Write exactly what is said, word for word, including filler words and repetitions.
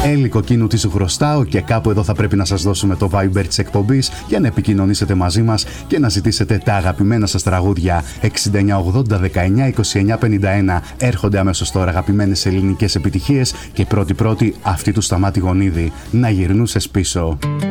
Έλλη Κοκκίνου, τι σου χρωστάω, και κάπου εδώ θα πρέπει να σας δώσουμε το Viber της εκπομπής για να επικοινωνήσετε μαζί μας και να ζητήσετε τα αγαπημένα σας τραγούδια. Εξήντα εννιά ογδόντα δεκαεννιά είκοσι εννιά πενήντα ένα. Έρχονται αμέσως τώρα αγαπημένες ελληνικές επιτυχίες και πρώτη-πρώτη αυτή του Σταμάτη Γονίδη, Να γυρνούσες πίσω.